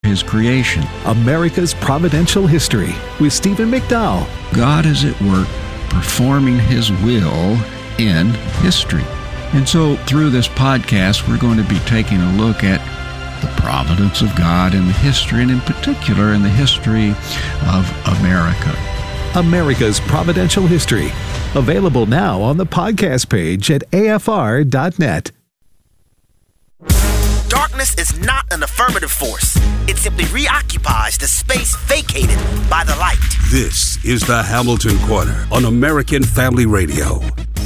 His creation. America's Providential History with Stephen McDowell. God is at work performing His will in history. And so through this podcast, we're going to be taking a look at the providence of God in the history, and in particular in the history of America. America's Providential History. Available now on the podcast page at afr.net. Darkness is not an affirmative force. It simply reoccupies the space vacated by the light. This is the Hamilton Corner on American Family Radio.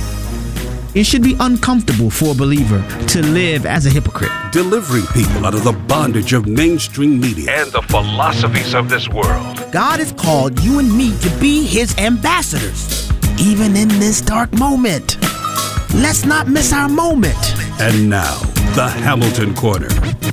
It should be uncomfortable for a believer to live as a hypocrite. Delivering people out of the bondage of mainstream media and the philosophies of this world. God has called you and me to be His ambassadors, even in this dark moment. Let's not miss our moment. And now, the Hamilton Corner.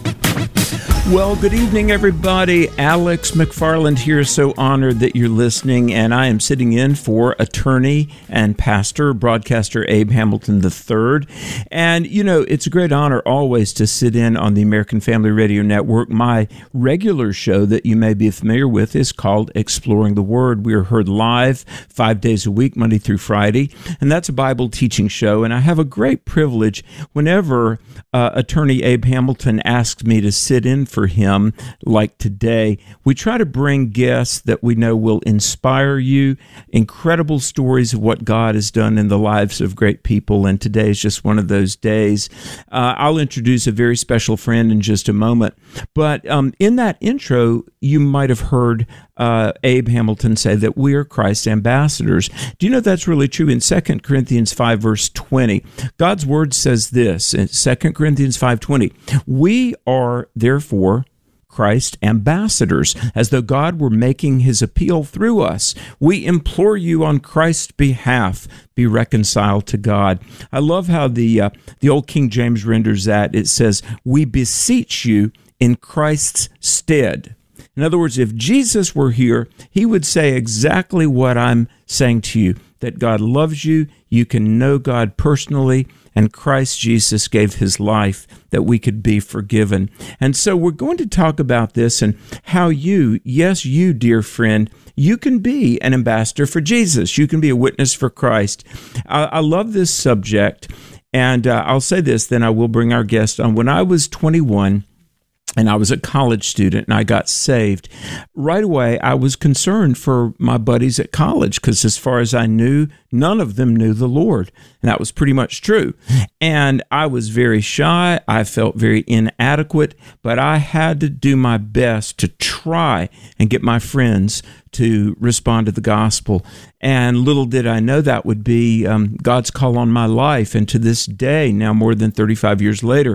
Well, good evening, everybody. Alex McFarland here. So honored that you're listening, and I am sitting in for attorney and pastor, broadcaster Abe Hamilton III. And, you know, it's a great honor always to sit in on the American Family Radio Network. My regular show that you may be familiar with is called Exploring the Word. We are heard live 5 days a week, Monday through Friday, and that's a Bible teaching show. And I have a great privilege whenever attorney Abe Hamilton asks me to sit in for him, like today. We try to bring guests that we know will inspire you, incredible stories of what God has done in the lives of great people, and today is just one of those days. I'll introduce a very special friend in just a moment, but in that intro, you might have heard Abe Hamilton say that we are Christ's ambassadors. Do you know that's really true? In 2 Corinthians 5, verse 20, God's word says this, in 2 Corinthians 5:20, we are therefore Christ ambassadors, as though God were making His appeal through us. We implore you on Christ's behalf, be reconciled to God. I love how the old King James renders that. It says, we beseech you in Christ's stead. In other words, if Jesus were here, He would say exactly what I'm saying to you, that God loves you, you can know God personally, and Christ Jesus gave His life that we could be forgiven. And so we're going to talk about this and how you, yes, you, dear friend, you can be an ambassador for Jesus. You can be a witness for Christ. I love this subject, and I'll say this, then I will bring our guest on. When I was 21, and I was a college student, and I got saved, right away I was concerned for my buddies at college, because as far as I knew, none of them knew the Lord. And that was pretty much true. And I was very shy. I felt very inadequate, but I had to do my best to try and get my friends to respond to the gospel. And little did I know that would be God's call on my life. And to this day, now more than 35 years later,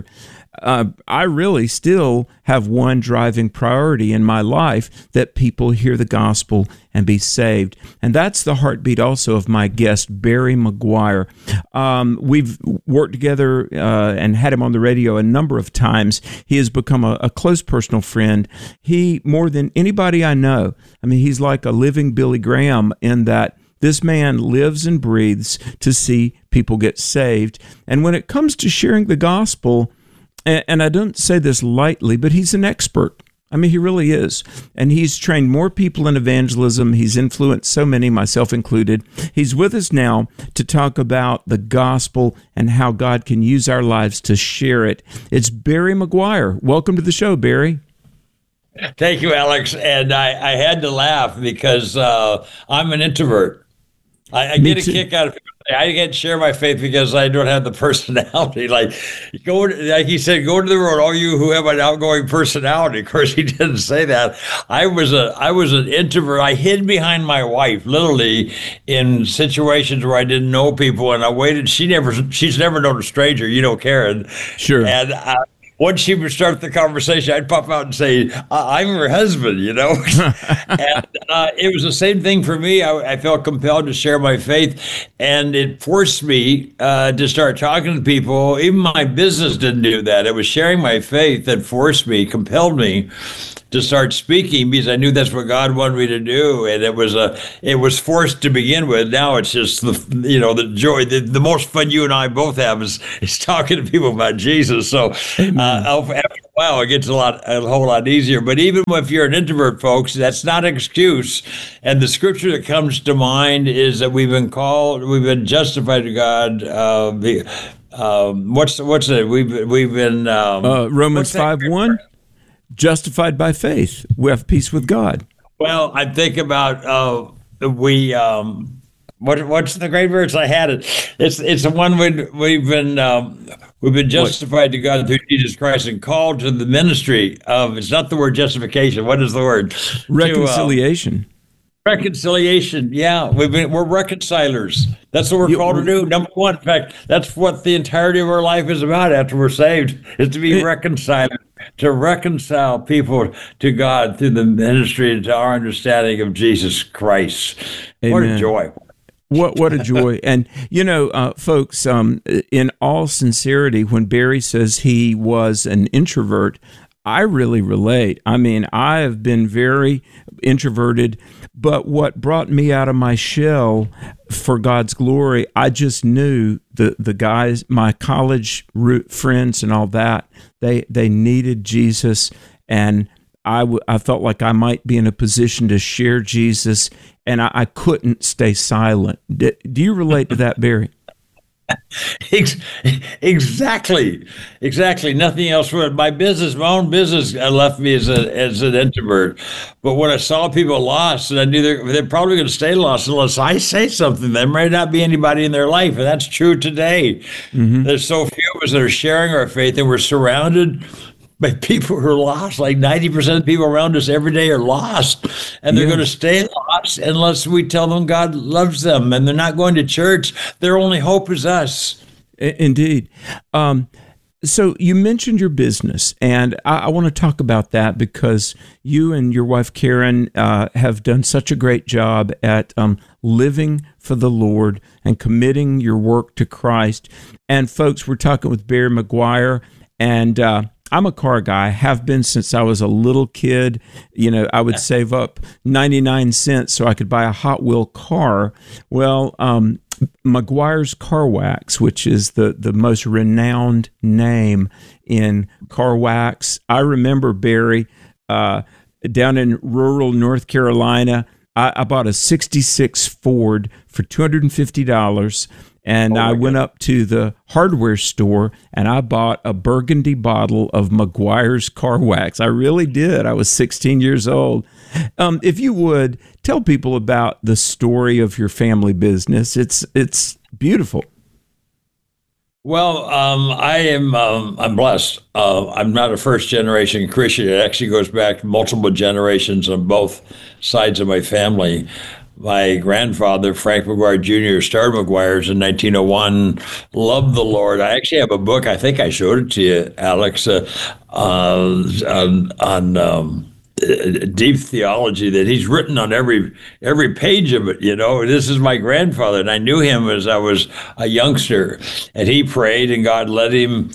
I really still have one driving priority in my life, that people hear the gospel and be saved. And that's the heartbeat also of my guest, Barry McGuire. We've worked together and had him on the radio a number of times. He has become a close personal friend. He, more than anybody I know, I mean, he's like a living Billy Graham in that this man lives and breathes to see people get saved. And when it comes to sharing the gospel, and I don't say this lightly, but he's an expert. I mean, he really is. And he's trained more people in evangelism. He's influenced so many, myself included. He's with us now to talk about the gospel and how God can use our lives to share it. It's Barry McGuire. Welcome to the show, Barry. Thank you, Alex. And I had to laugh because I'm an introvert. I get a kick out of it. I can't share my faith because I don't have the personality. Like he said, go to the road, all you who have an outgoing personality. Of course, he didn't say that. I was an introvert. I hid behind my wife, literally, in situations where I didn't know people, and I waited. She's never known a stranger. You know, Karen. Sure. And once she would start the conversation, I'd pop out and say, I'm her husband, you know? And it was the same thing for me. I felt compelled to share my faith, and it forced me to start talking to people. Even my business didn't do that. It was sharing my faith that forced me, compelled me to start speaking, because I knew that's what God wanted me to do, and it was forced to begin with. Now it's just the joy, the most fun you and I both have is talking to people about Jesus. So after while, it gets a whole lot easier. But even if you're an introvert, folks, that's not an excuse. And the scripture that comes to mind is that we've been justified to God. What's it? We've been Romans 5:1. Justified by faith, we have peace with God. Well, I think about what's the great verse? I had it. It's the one we've been justified to God through Jesus Christ and called to the ministry of. It's not the word justification. What is the word? Reconciliation. Reconciliation. Yeah, we're reconcilers. That's what we're called to do. Number one, in fact, that's what the entirety of our life is about after we're saved, is to be reconcilers, to reconcile people to God through the ministry and to our understanding of Jesus Christ. Amen. What a joy. What a joy. And, folks, in all sincerity, when Barry says he was an introvert, I really relate. I mean, I have been very introverted, but what brought me out of my shell for God's glory, I just knew the guys, my college friends and all that, they needed Jesus, and I felt like I might be in a position to share Jesus, and I couldn't stay silent. Do you relate to that, Barry? Exactly. Nothing else would. My own business left me as an introvert. But when I saw people lost, and I knew they're probably going to stay lost unless I say something, there might not be anybody in their life. And that's true today. Mm-hmm. There's so few of us that are sharing our faith, and we're surrounded by people who are lost. Like 90% of people around us every day are lost, and they're going to stay lost unless we tell them God loves them, and they're not going to church. Their only hope is us. Indeed. So you mentioned your business, and I want to talk about that because you and your wife, Karen, have done such a great job at living for the Lord and committing your work to Christ. And folks, we're talking with Barry McGuire, and I'm a car guy, have been since I was a little kid. I would save up 99 cents so I could buy a Hot Wheel car. Well, McGuire's Car Wax, which is the most renowned name in car wax. I remember, Barry, down in rural North Carolina, I bought a 66 Ford for $250. And I went up to the hardware store and I bought a burgundy bottle of McGuire's Car Wax. I really did. I was 16 years old. If you would, tell people about the story of your family business. It's beautiful. Well, I'm blessed. I'm not a first-generation Christian. It actually goes back multiple generations on both sides of my family. My grandfather, Frank McGuire Jr., started McGuire's in 1901, loved the Lord. I actually have a book, I think I showed it to you, Alex, on deep theology that he's written on every page of it. This is my grandfather, and I knew him as I was a youngster, and he prayed, and God led him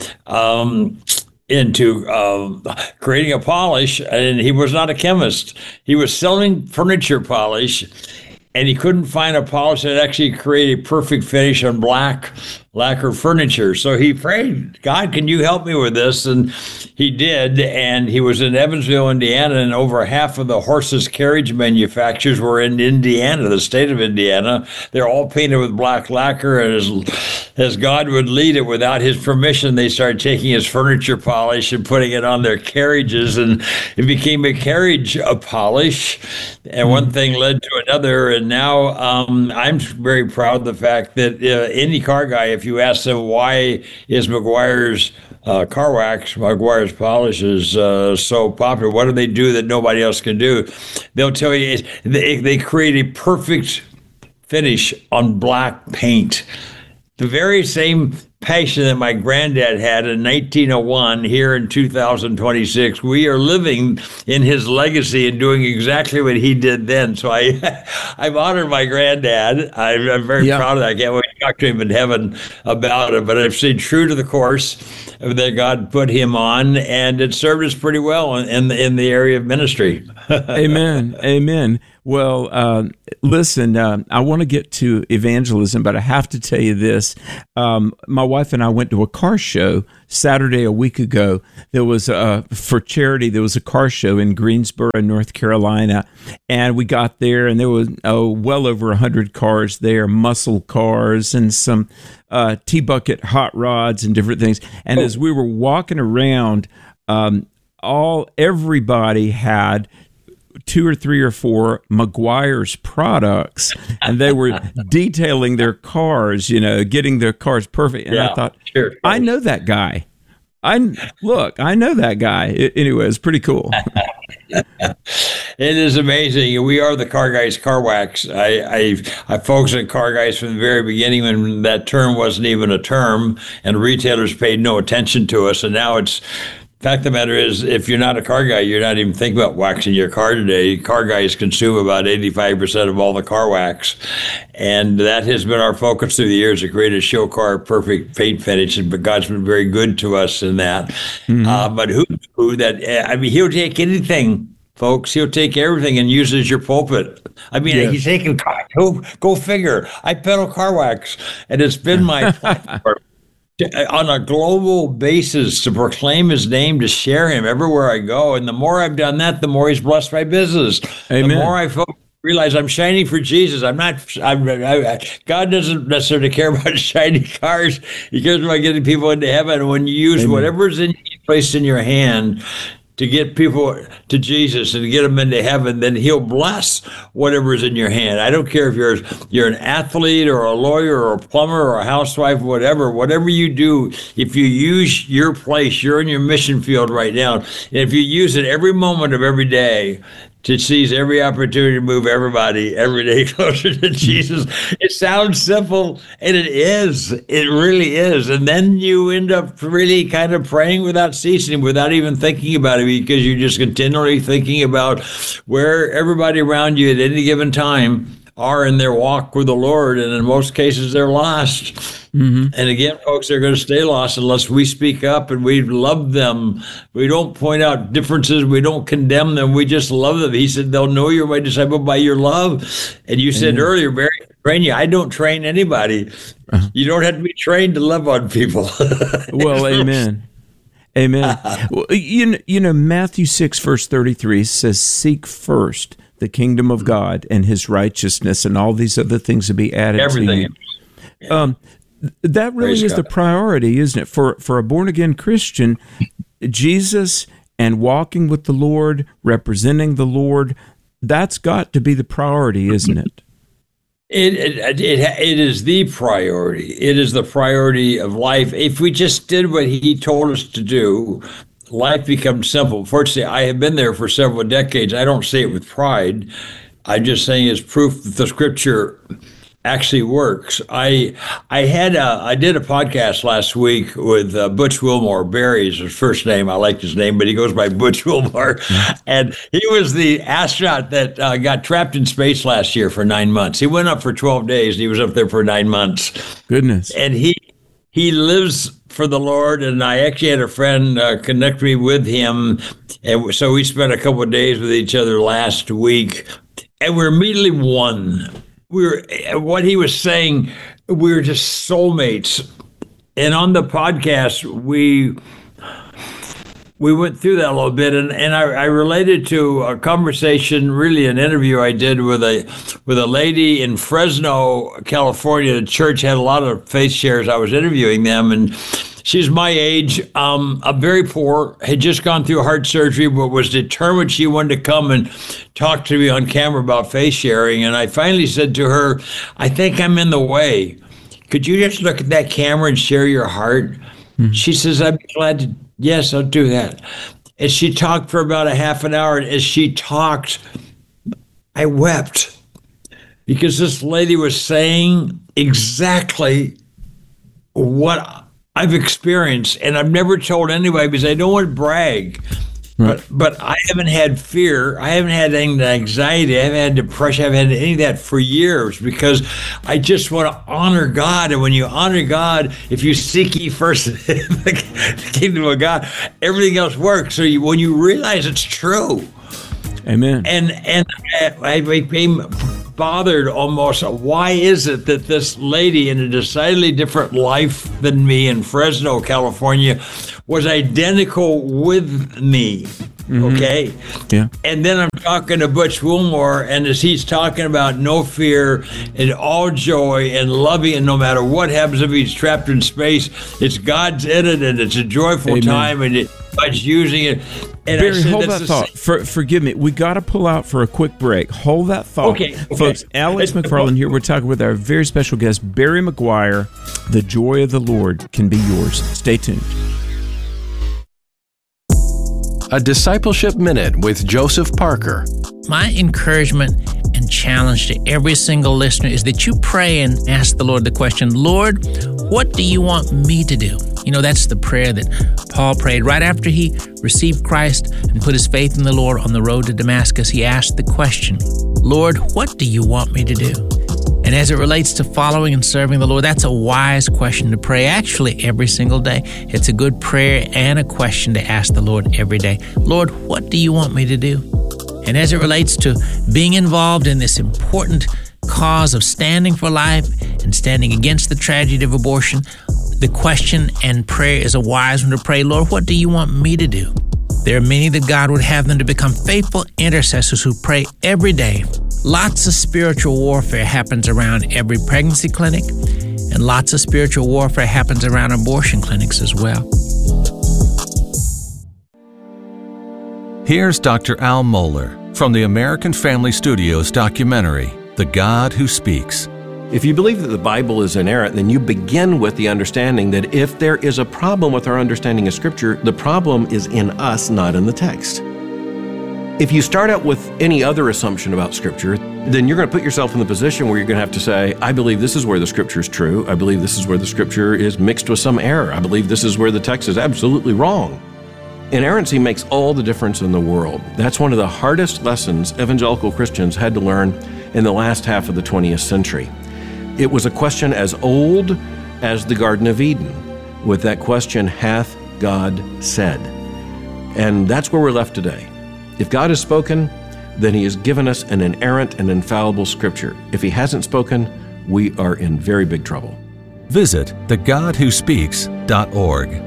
into creating a polish, and he was not a chemist. He was selling furniture polish, and he couldn't find a polish that actually created a perfect finish on black lacquer furniture. So he prayed, God, can you help me with this? And he did. And he was in Evansville, Indiana, and over half of the horses carriage manufacturers were in Indiana, the state of Indiana. They're all painted with black lacquer. And as God would lead it, without his permission, they started taking his furniture polish and putting it on their carriages, and it became a carriage polish. And one thing led to another. And now I'm very proud of the fact that any car guy, if you ask them why is McGuire's Car Wax, McGuire's polishes so popular, what do they do that nobody else can do? They'll tell you they create a perfect finish on black paint. The very same passion that my granddad had in 1901 here in 2026. We are living in his legacy and doing exactly what he did then. So I've honored my granddad. I'm very proud of that. I can't wait to talk to him in heaven about it. But I've stayed true to the course that God put him on, and it served us pretty well in the area of ministry. Amen. Amen. Well, listen, I want to get to evangelism, but I have to tell you this. My wife and I went to a car show Saturday a week ago. There was for charity, there was a car show in Greensboro, North Carolina, and we got there, and there was well over 100 cars there, muscle cars and some T-bucket hot rods and different things. And as we were walking around, everybody had 2 or 3 or 4 Meguiar's products, and they were detailing their cars, getting their cars perfect. And I thought, sure. I know that guy. I know that guy. Anyway, it's pretty cool. It is amazing. We are the Car Guys Car Wax. I focused on Car Guys from the very beginning when that term wasn't even a term, and retailers paid no attention to us. And now it's. Fact of the matter is, if you're not a car guy, you're not even thinking about waxing your car today. Car guys consume about 85% of all the car wax. And that has been our focus through the years to create a show car perfect paint finish. But God's been very good to us in that. Mm-hmm. But he'll take anything. Folks, he'll take everything and use it as your pulpit. I mean, He's taking go figure. I peddle car wax, and it's been my platform. On a global basis to proclaim his name, to share him everywhere I go. And the more I've done that, the more he's blessed my business. Amen. The more I realize I'm shining for Jesus. God doesn't necessarily care about shiny cars. He cares about getting people into heaven. And when you use whatever's placed in your hand to get people to Jesus and to get them into heaven, then he'll bless whatever's in your hand. I don't care if you're an athlete or a lawyer or a plumber or a housewife, whatever you do, if you use your place, you're in your mission field right now. And if you use it every moment of every day to seize every opportunity to move everybody every day closer to Jesus. It sounds simple, and it is. It really is. And then you end up really kind of praying without ceasing, without even thinking about it, because you're just continually thinking about where everybody around you at any given time are in their walk with the Lord, and in most cases they're lost. Mm-hmm. And again, folks, they're going to stay lost unless we speak up and we love them. We don't point out differences. We don't condemn them. We just love them. He said, they'll know you're my disciple by your love. And you said earlier, Barry, train you. I don't train anybody. You don't have to be trained to love on people. Well, amen. Amen. Well, Matthew 6, verse 33 says, seek first the kingdom of God and his righteousness, and all these other things will be added to you. That really is the priority, isn't it? For a born-again Christian, Jesus and walking with the Lord, representing the Lord, that's got to be the priority, isn't it? It is the priority. It is the priority of life. If we just did what he told us to do, life becomes simple. Fortunately, I have been there for several decades. I don't say it with pride. I'm just saying it's proof that the scripture actually works. I did a podcast last week with Butch Wilmore. Barry is his first name. I like his name, but he goes by Butch Wilmore. And he was the astronaut that got trapped in space last year for 9 months. He went up for 12 days, and he was up there for 9 months. Goodness. And he lives for the Lord, and I actually had a friend connect me with him, and so we spent a couple of days with each other last week, and we're immediately one. What he was saying, we were just soulmates. And on the podcast, we went through that a little bit, and I related to a conversation, really an interview I did with a lady in Fresno, California. The church had a lot of faith shares. I was interviewing them, and she's my age, very poor, had just gone through heart surgery, but was determined she wanted to come and talk to me on camera about faith sharing. And I finally said to her, I think I'm in the way. Could you just look at that camera and share your heart? Mm-hmm. She says, I'd be glad to. Yes, I'll do that. And she talked for about a half an hour. And as she talked, I wept because this lady was saying exactly what I've experienced, and I've never told anybody because I don't want to brag. Right. But I haven't had fear. I haven't had anxiety. I haven't had depression. I haven't had any of that for years because I just want to honor God. And when you honor God, if you seek ye first the kingdom of God, everything else works. So when you realize it's true, Amen. And I became bothered almost. Why is it that this lady in a decidedly different life than me in Fresno, California, was identical with me? Okay. Yeah. And then I'm talking to Butch Wilmore, and as he's talking about no fear and all joy and loving, and no matter what happens, if he's trapped in space, it's God's in it, and it's a joyful Amen. time, and God's using it. And Barry, hold that thought. Forgive me. We got to pull out for a quick break. Hold that thought. Okay. Folks, Alex McFarland here. We're talking with our very special guest, Barry McGuire. The joy of the Lord can be yours. Stay tuned. A Discipleship Minute with Joseph Parker. My encouragement and challenge to every single listener is that you pray and ask the Lord the question, Lord, what do you want me to do? You know, that's the prayer that Paul prayed right after he received Christ and put his faith in the Lord on the road to Damascus. He asked the question, Lord, what do you want me to do? And as it relates to following and serving the Lord, that's a wise question to pray actually every single day. It's a good prayer and a question to ask the Lord every day. Lord, what do you want me to do? And as it relates to being involved in this important cause of standing for life and standing against the tragedy of abortion, the question and prayer is a wise one to pray, Lord, what do you want me to do? There are many that God would have them to become faithful intercessors who pray every day. Lots of spiritual warfare happens around every pregnancy clinic, and lots of spiritual warfare happens around abortion clinics as well. Here's Dr. Al Mohler from the American Family Studios documentary, The God Who Speaks. If you believe that the Bible is inerrant, then you begin with the understanding that if there is a problem with our understanding of Scripture, the problem is in us, not in the text. If you start out with any other assumption about Scripture, then you're going to put yourself in the position where you're going to have to say, I believe this is where the Scripture is true. I believe this is where the Scripture is mixed with some error. I believe this is where the text is absolutely wrong. Inerrancy makes all the difference in the world. That's one of the hardest lessons evangelical Christians had to learn in the last half of the 20th century. It was a question as old as the Garden of Eden, with that question, hath God said? And that's where we're left today. If God has spoken, then He has given us an inerrant and infallible Scripture. If He hasn't spoken, we are in very big trouble. Visit thegodwhospeaks.org.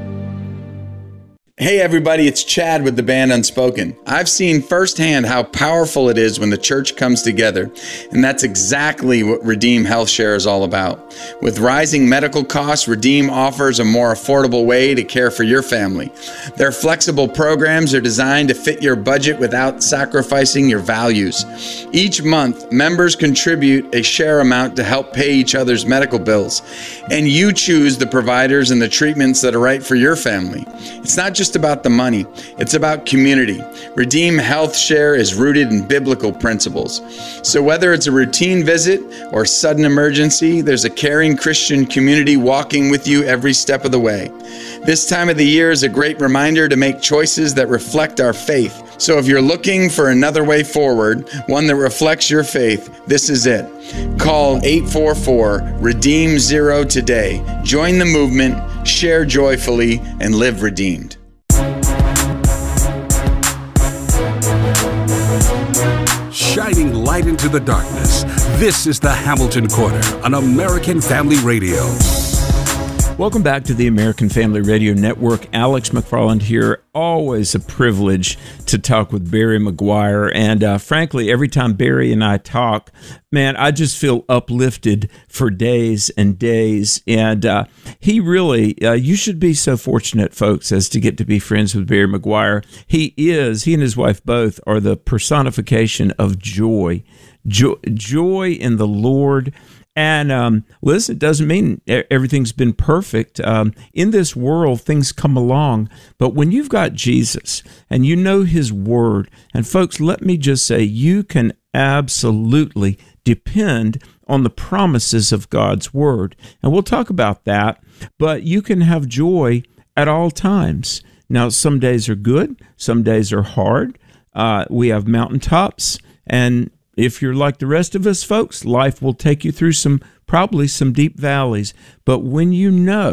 Hey everybody, it's Chad with the band Unspoken. I've seen firsthand how powerful it is when the church comes together, and that's exactly what Redeem Health Share is all about. With rising medical costs, Redeem offers a more affordable way to care for your family. Their flexible programs are designed to fit your budget without sacrificing your values. Each month, members contribute a share amount to help pay each other's medical bills, and you choose the providers and the treatments that are right for your family. It's not just about the money, it's about community. Redeem Health Share is rooted in biblical principles. So whether it's a routine visit or sudden emergency, there's a caring Christian community walking with you every step of the way. This time of the year is a great reminder to make choices that reflect our faith. So if you're looking for another way forward, one that reflects your faith, this is it. Call 844-REDEEM-0 today. Join the movement, share joyfully, and live redeemed. Shining light into the darkness. This is the Hamilton Corner on American Family Radio. Welcome back to the American Family Radio Network. Alex McFarland here. Always a privilege to talk with Barry McGuire. And frankly, every time Barry and I talk, man, I just feel uplifted for days and days. And he really, you should be so fortunate, folks, as to get to be friends with Barry McGuire. He and his wife both are the personification of joy. Joy in the Lord. And listen, it doesn't mean everything's been perfect. In this world, things come along. But when you've got Jesus and you know His Word, and folks, let me just say, you can absolutely depend on the promises of God's Word. And we'll talk about that. But you can have joy at all times. Now, some days are good. Some days are hard. We have mountaintops, and if you're like the rest of us, folks, life will take you through probably some deep valleys. But when you know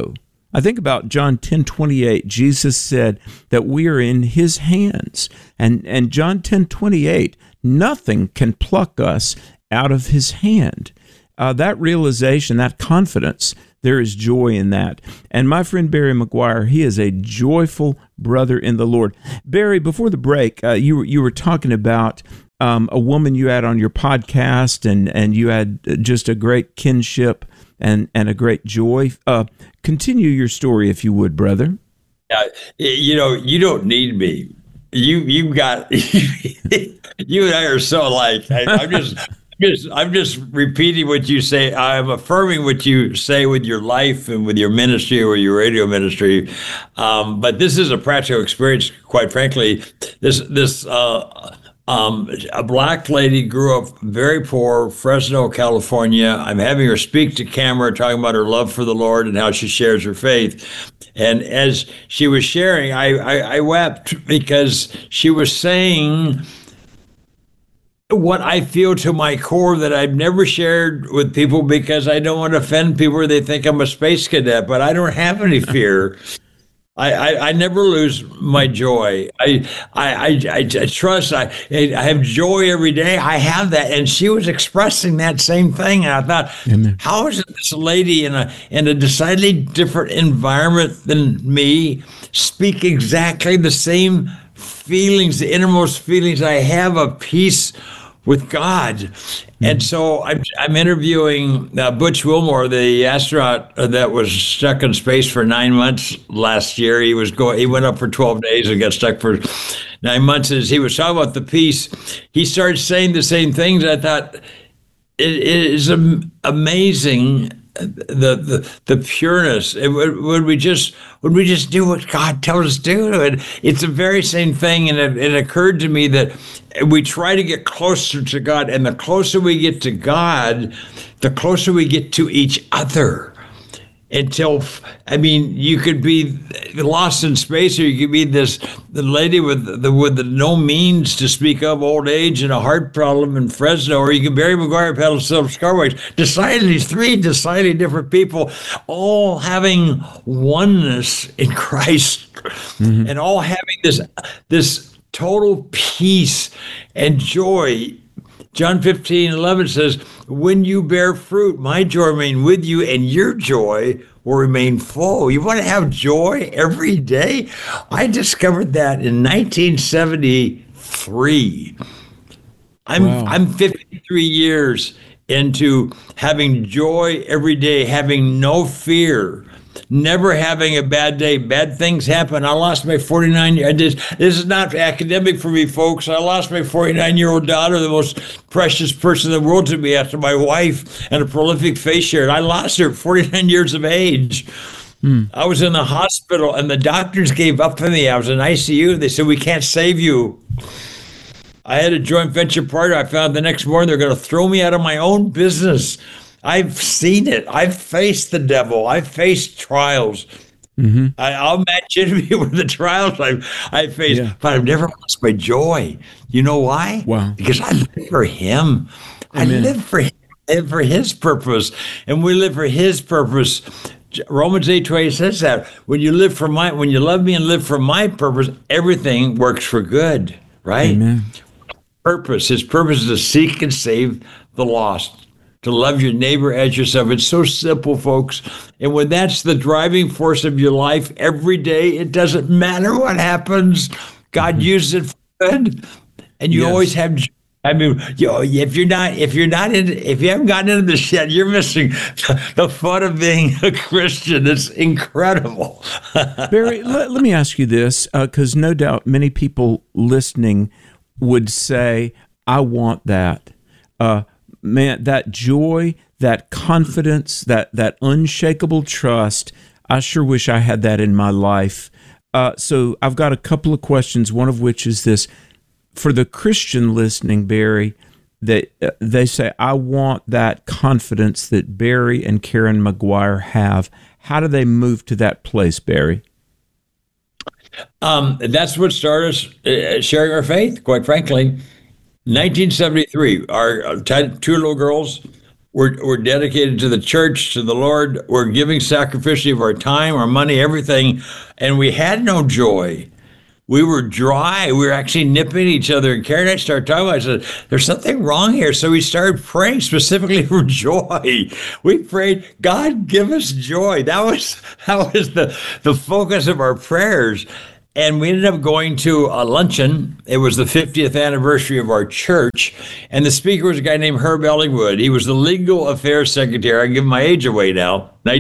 I think about John 10:28. Jesus said that we are in his hands. And John 10:28, nothing can pluck us out of his hand. That realization, that confidence, there is joy in that. And my friend Barry McGuire, he is a joyful brother in the Lord. Barry, before the break, you were talking about a woman you had on your podcast, and you had just a great kinship and a great joy. Continue your story, if you would, brother. You don't need me. You got you and I are so alike. I'm just repeating what you say. I'm affirming what you say with your life and with your ministry or your radio ministry. But this is a practical experience, quite frankly. A black lady grew up very poor, Fresno, California. I'm having her speak to camera, talking about her love for the Lord and how she shares her faith. And as she was sharing, I wept because she was saying what I feel to my core that I've never shared with people because I don't want to offend people or they think I'm a space cadet, but I don't have any fear. I never lose my joy. I trust. I have joy every day. I have that. And she was expressing that same thing. And I thought, Amen. How is it this lady in a decidedly different environment than me speak exactly the same feelings, the innermost feelings I have of peace with God? And so I'm interviewing Butch Wilmore, the astronaut that was stuck in space for 9 months last year. He went up for 12 days and got stuck for 9 months. As he was talking about the peace, he started saying the same things. I thought it is amazing. The pureness. Would we just do what God tells us to do? And it's the very same thing. And it occurred to me that we try to get closer to God, and the closer we get to God, the closer we get to each other. You could be lost in space, or you could be the lady with the no means to speak of, old age and a heart problem in Fresno, or you could Barry McGuire, Pedal Silver Scarways. Three decidedly different people, all having oneness in Christ, mm-hmm. and all having this total peace and joy. John 15:11 says, when you bear fruit, my joy remain with you, and your joy will remain full. You want to have joy every day? I discovered that in 1973. I'm 53 years into having joy every day, having no fear, never having a bad day. Bad things happen. I lost my 49-year-old. This is not academic for me, folks. I lost my 49-year-old daughter, the most precious person in the world to me after my wife and a prolific faith share. I lost her at 49 years of age. I was in the hospital, and the doctors gave up on me. I was in ICU. They said, we can't save you. I had a joint venture partner. I found the next morning they're going to throw me out of my own business. I've seen it. I've faced the devil. I've faced trials. Mm-hmm. I'll match you with the trials I faced, but I've never lost my joy. You know why? Wow. Because I live for him. Amen. I live for him, for his purpose, and we live for his purpose. Romans 8:20 says that when you love me and live for my purpose, everything works for good. Right? Amen. His purpose is to seek and save the lost, to love your neighbor as yourself. It's so simple, folks. And when that's the driving force of your life every day, it doesn't matter what happens. God uses it for good, and you always have. I mean, if you haven't gotten into this yet, you're missing the fun of being a Christian. It's incredible. Barry, let me ask you this, because no doubt many people listening would say, "I want that." Man, that joy, that confidence, that unshakable trust, I sure wish I had that in my life. So I've got a couple of questions, one of which is this. For the Christian listening, Barry, that they say, I want that confidence that Barry and Karen McGuire have. How do they move to that place, Barry? That's what started sharing our faith, quite frankly. 1973, our two little girls, We're dedicated to the church, to the Lord. We're giving sacrificially of our time, our money, everything. And we had no joy. We were dry. We were actually nipping each other. And Karen and I started talking about it. I said, there's something wrong here. So we started praying specifically for joy. We prayed, God, give us joy. That was the focus of our prayers. And we ended up going to a luncheon. It was the 50th anniversary of our church. And the speaker was a guy named Herb Ellingwood. He was the legal affairs secretary. I give my age away now,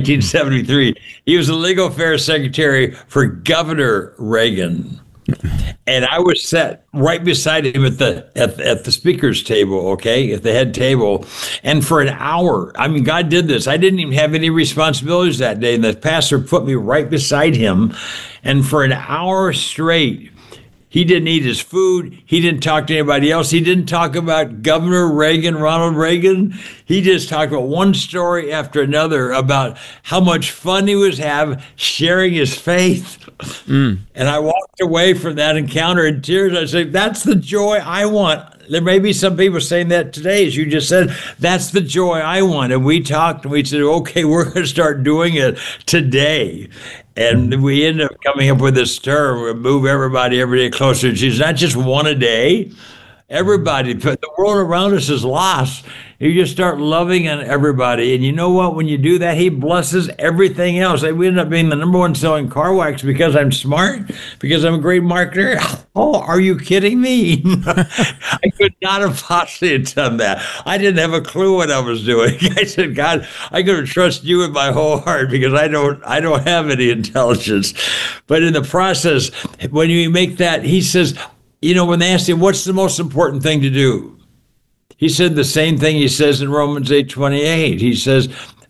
1973. He was the legal affairs secretary for Governor Reagan. And I was sat right beside him at the speaker's table, okay, at the head table. And for an hour, I mean, God did this. I didn't even have any responsibilities that day. And the pastor put me right beside him. And for an hour straight, he didn't eat his food. He didn't talk to anybody else. He didn't talk about Governor Reagan, Ronald Reagan. He just talked about one story after another about how much fun he was having sharing his faith. And I walked away from that encounter in tears. I said, that's the joy I want. There may be some people saying that today, as you just said, that's the joy I want. And we talked and we said, okay, we're going to start doing it today. And we ended up coming up with this term, we move everybody every day closer to Jesus. Not just one a day. Everybody, the world around us is lost. You just start loving on everybody. And you know what? When you do that, he blesses everything else. We end up being the number one selling car wax because I'm smart, because I'm a great marketer. Oh, are you kidding me? I could not have possibly done that. I didn't have a clue what I was doing. I said, God, I'm going to trust you with my whole heart because I don't have any intelligence. But in the process, when you make that, he says, you know, when they asked him, what's the most important thing to do? He said the same thing he says in Romans 8:28. He says,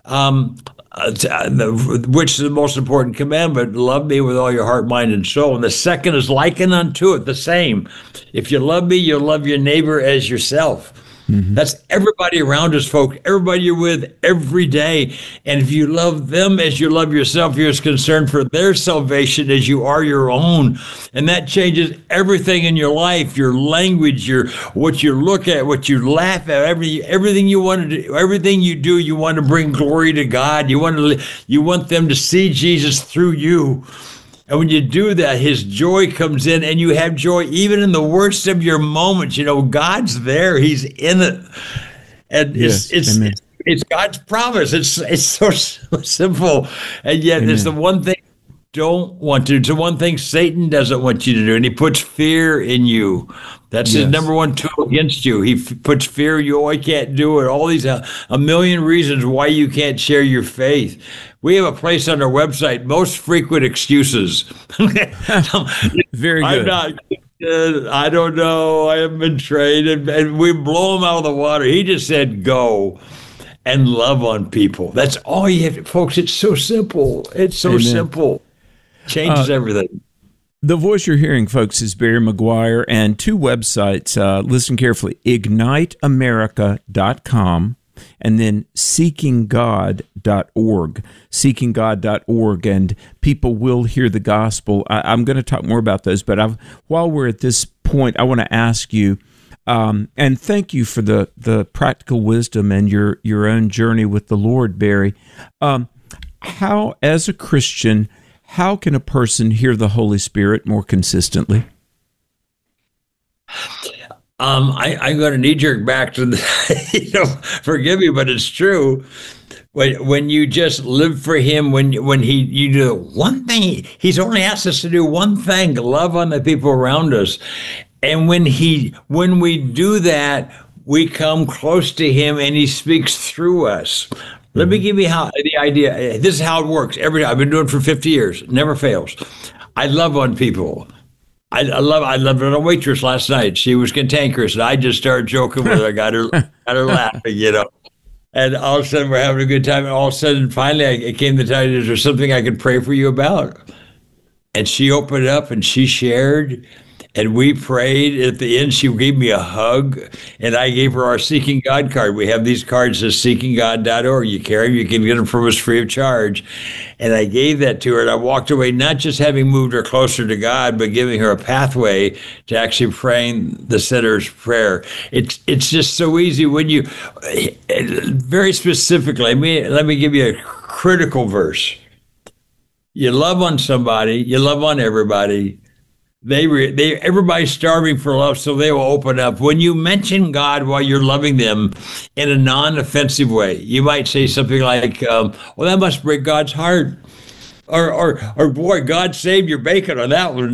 which is the most important commandment? Love me with all your heart, mind, and soul. And the second is likened unto it, the same. If you love me, you'll love your neighbor as yourself. That's everybody around us, folks. Everybody you're with every day. And if you love them as you love yourself, you're as concerned for their salvation as you are your own. And that changes everything in your life, your language, what you look at, what you laugh at, everything you want to do, everything you do, you want to bring glory to God. You want them to see Jesus through you. And when you do that, his joy comes in, and you have joy even in the worst of your moments. You know, God's there. He's in it. And it's God's promise. It's so simple. And yet it's the one thing you don't want to do. It's the one thing Satan doesn't want you to do. And he puts fear in you. That's his number one tool against you. He puts fear in you. Oh, I can't do it. All these, a million reasons why you can't share your faith. We have a place on our website, most frequent excuses. Very good. I'm not good. I don't know. I haven't been trained. And we blow them out of the water. He just said, go and love on people. That's all you have to, folks. It's so simple. It's so simple. Changes everything. The voice you're hearing, folks, is Barry McGuire, and two websites. Listen carefully: IgniteAmerica.com and then SeekingGod.org. SeekingGod.org, and people will hear the gospel. I'm going to talk more about those, but while we're at this point, I want to ask you, and thank you for the practical wisdom and your own journey with the Lord, Barry. How, as a Christian, how can a person hear the Holy Spirit more consistently? I'm going to knee-jerk back to forgive me, but it's true. When you just live for him, when you do one thing, he's only asked us to do one thing: love on the people around us. And when we do that, we come close to him, and he speaks through us. Let me give you the idea. This is how it works. I've been doing it for 50 years. It never fails. I love on people. I loved a waitress last night. She was cantankerous, and I just started joking with her. I got her laughing, And all of a sudden, we're having a good time. And all of a sudden, finally, it came to tell you, is there something I could pray for you about? And she opened up and she shared. And we prayed. At the end, she gave me a hug, and I gave her our Seeking God card. We have these cards at seekinggod.org. You carry them, you can get them from us free of charge. And I gave that to her, and I walked away not just having moved her closer to God, but giving her a pathway to actually praying the sinner's prayer. It's just so easy when you, very specifically, let me give you a critical verse. You love on somebody, you love on everybody. Everybody's starving for love, so they will open up. When you mention God while you're loving them in a non-offensive way, you might say something like, well, that must break God's heart. Or boy, God saved your bacon on that one.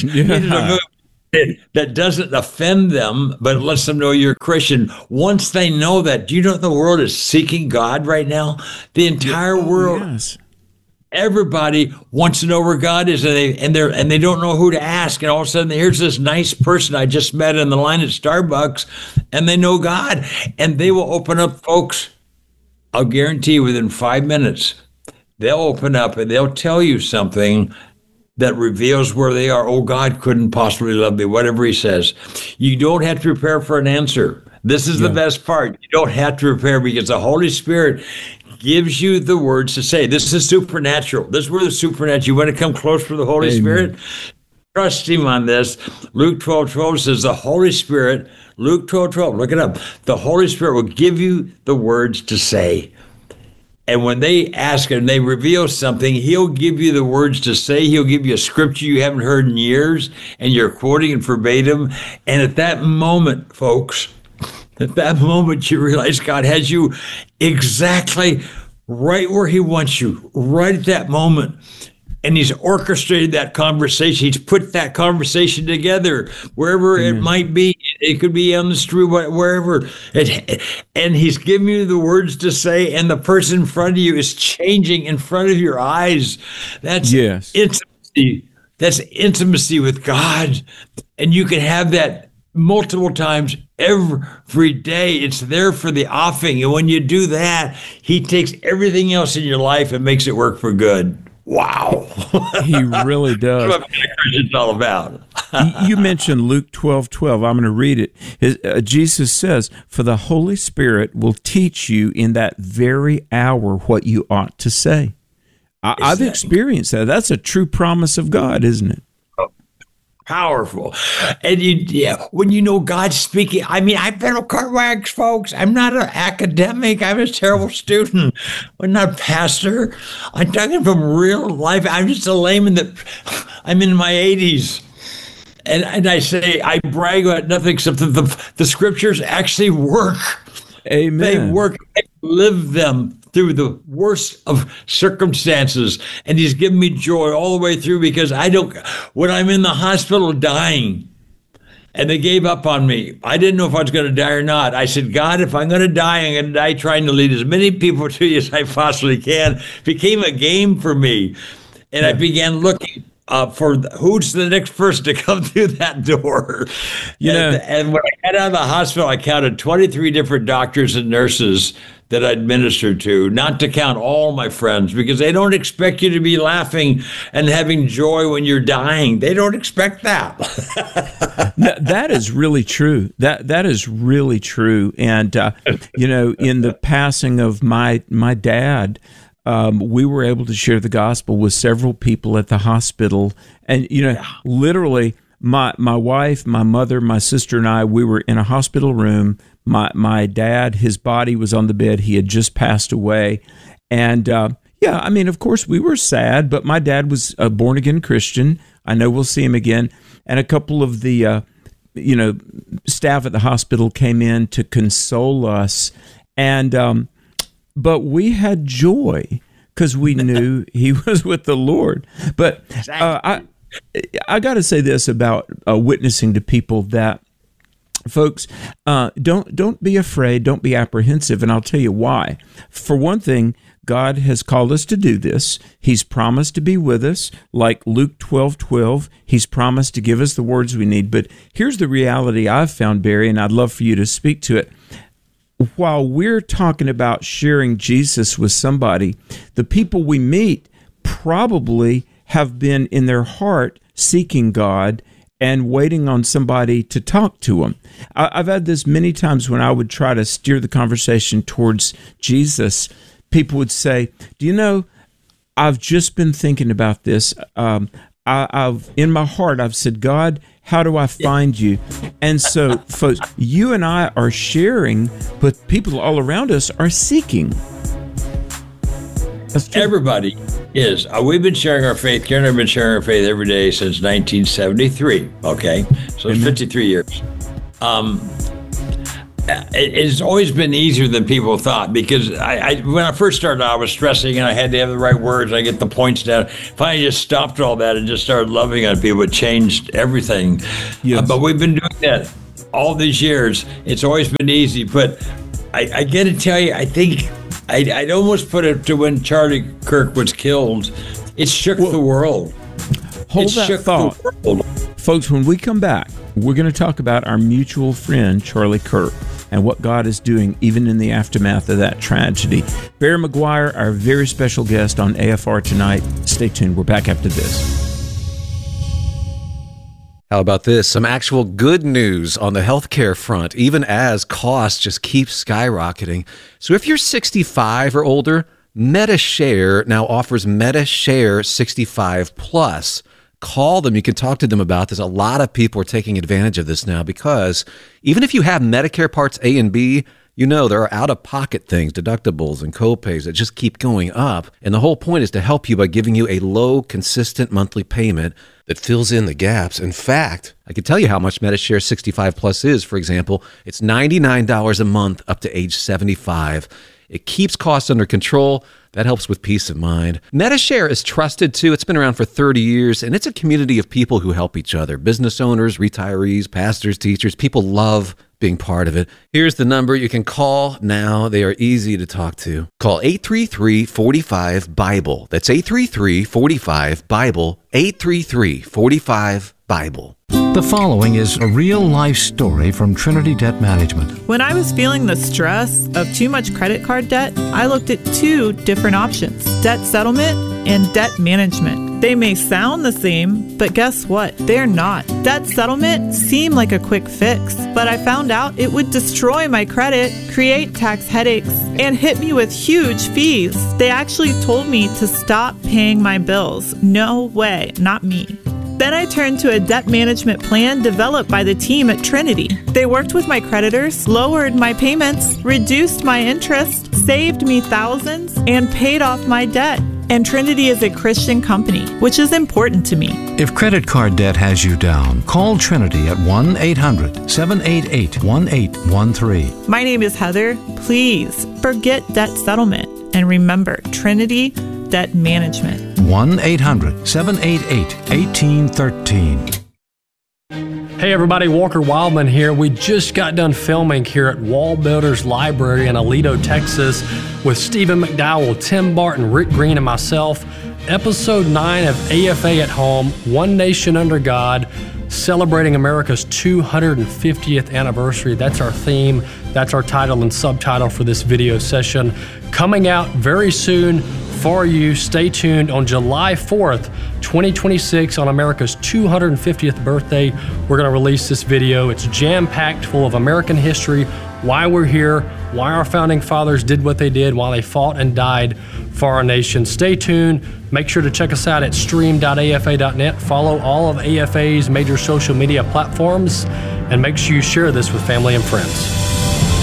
That doesn't offend them, but lets them know you're a Christian. Once they know that, do you know the world is seeking God right now? The entire world. Yes. Everybody wants to know where God is, and they don't know who to ask. And all of a sudden, here's this nice person I just met in the line at Starbucks, and they know God, and they will open up, folks. I'll guarantee you, within 5 minutes, they'll open up and they'll tell you something that reveals where they are. Oh, God couldn't possibly love me, whatever he says. You don't have to prepare for an answer. This is the best part. You don't have to prepare because the Holy Spirit gives you the words to say. This is supernatural. This is where the supernatural. You want to come close to the Holy Spirit? Trust him on this. Luke 12:12 says the Holy Spirit, Luke 12:12, look it up. The Holy Spirit will give you the words to say. And when they ask and they reveal something, he'll give you the words to say. He'll give you a scripture you haven't heard in years, and you're quoting it verbatim. And at that moment, folks, at that moment, you realize God has you exactly right where he wants you, right at that moment. And he's orchestrated that conversation. He's put that conversation together, wherever it might be. It could be on the street, wherever. And he's giving you the words to say, and the person in front of you is changing in front of your eyes. That's intimacy. That's intimacy with God. And you can have that multiple times every day. It's there for the offing. And when you do that, he takes everything else in your life and makes it work for good. Wow. He really does. That's what Christian's all about. You mentioned Luke 12:12. I'm going to read it. Jesus says, "For the Holy Spirit will teach you in that very hour what you ought to say." I've experienced that. That's a true promise of God, isn't it? Powerful. And when you know God's speaking, I mean, I've been a car wax, folks. I'm not an academic. I'm a terrible student. I'm not a pastor. I'm talking from real life. I'm just a layman that I'm in my 80s. And I say, I brag about nothing except that the scriptures actually work. Amen. They work. I live them through the worst of circumstances. And he's given me joy all the way through because when I'm in the hospital dying and they gave up on me, I didn't know if I was going to die or not. I said, God, if I'm going to die, I'm going to die trying to lead as many people to you as I possibly can. It became a game for me. And I began looking for who's the next person to come through that door. And when I got out of the hospital, I counted 23 different doctors and nurses that I administered to, not to count all my friends, because they don't expect you to be laughing and having joy when you're dying. They don't expect that. That is really true. That is really true. And, in the passing of my dad, we were able to share the gospel with several people at the hospital. And, literally, my wife, my mother, my sister, and I, we were in a hospital room. My dad, his body was on the bed. He had just passed away. And, of course, we were sad, but my dad was a born-again Christian. I know we'll see him again. And a couple of the, staff at the hospital came in to console us. And but we had joy because we knew he was with the Lord. But I got to say this about witnessing to people that, folks, don't be afraid, don't be apprehensive, and I'll tell you why. For one thing, God has called us to do this. He's promised to be with us, like Luke 12:12. He's promised to give us the words we need. But here's the reality I've found, Barry, and I'd love for you to speak to it. While we're talking about sharing Jesus with somebody, the people we meet probably have been in their heart seeking God and waiting on somebody to talk to them. I've had this many times when I would try to steer the conversation towards Jesus. People would say, do you know, I've just been thinking about this. I've in my heart, I've said, God, how do I find you? And so, folks, you and I are sharing, but people all around us are seeking. Everybody is. We've been sharing our faith. Karen and I have been sharing our faith every day since 1973. Okay, so it's 53 years. It's always been easier than people thought, because when I first started, I was stressing and I had to have the right words. I get the points down. Finally, just stopped all that and just started loving on people. It changed everything. Yes. But we've been doing that all these years. It's always been easy, but I got to tell you, I think I'd almost put it to when Charlie Kirk was killed. It shook the world. Hold that thought. Folks, when we come back, we're going to talk about our mutual friend, Charlie Kirk, and what God is doing even in the aftermath of that tragedy. Barry McGuire, our very special guest on AFR tonight. Stay tuned. We're back after this. How about this? Some actual good news on the healthcare front, even as costs just keep skyrocketing. So if you're 65 or older, Medi-Share now offers Medi-Share 65 Plus. Call them. You can talk to them about this. A lot of people are taking advantage of this now, because even if you have Medicare Parts A and B, you know there are out-of-pocket things, deductibles and co-pays that just keep going up. And the whole point is to help you by giving you a low, consistent monthly payment that fills in the gaps. In fact, I can tell you how much Medi-Share 65 Plus is. For example, it's $99 a month up to age 75. It keeps costs under control. That helps with peace of mind. Medi-Share is trusted too. It's been around for 30 years, and it's a community of people who help each other. Business owners, retirees, pastors, teachers. People love being part of it. Here's the number you can call now. They are easy to talk to. Call 833-45-BIBLE. That's 833-45-BIBLE. 833-45-BIBLE. The following is a real-life story from Trinity Debt Management. When I was feeling the stress of too much credit card debt, I looked at two different options: debt settlement and debt management. They may sound the same, but guess what? They're not. Debt settlement seemed like a quick fix, but I found out it would destroy my credit, create tax headaches, and hit me with huge fees. They actually told me to stop paying my bills. No way, not me. Then I turned to a debt management plan developed by the team at Trinity. They worked with my creditors, lowered my payments, reduced my interest, saved me thousands, and paid off my debt. And Trinity is a Christian company, which is important to me. If credit card debt has you down, call Trinity at 1-800-788-1813. My name is Heather. Please forget debt settlement and remember Trinity Debt Management. 1-800-788-1813. Hey everybody, Walker Wildman here. We just got done filming here at Wall Builders Library in Aledo, Texas with Stephen McDowell, Tim Barton, Rick Green, and myself. Episode 9 of AFA at Home, One Nation Under God, celebrating America's 250th anniversary. That's our theme. That's our title and subtitle for this video session. Coming out very soon for you. Stay tuned. On July 4th, 2026, on America's 250th birthday, we're going to release this video. It's jam-packed full of American history, why we're here, why our founding fathers did what they did, why they fought and died for our nation. Stay tuned. Make sure to check us out at stream.afa.net. Follow all of AFA's major social media platforms, and make sure you share this with family and friends.